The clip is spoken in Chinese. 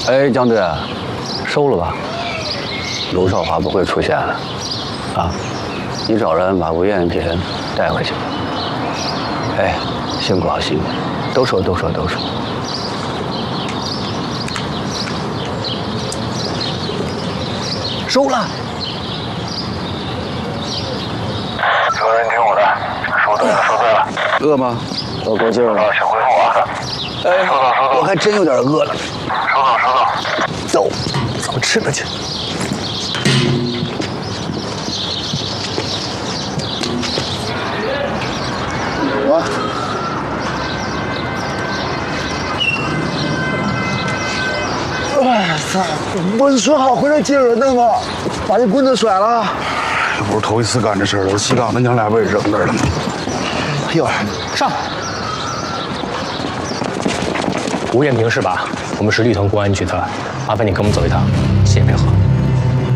哎，江队，收了吧。卢少华不会出现了，啊，你找人把吴艳萍带回去。哎，辛苦啊，辛苦，都收。收了。 所有人听我的，说对了。 饿吗？ 我过劲儿了。 先回复啊。 哎， 收到。 我还真有点饿了。 收到。 走，吃吧去。 我。哎操！不是说好回来接人的吗？把这棍子甩了。 这不是头一次干这事了，西岗的娘俩不也扔这儿了吗？ 哎呦， 上！吴艳萍是吧？我们是绿藤公安局的，麻烦你跟我们走一趟，谢谢配合。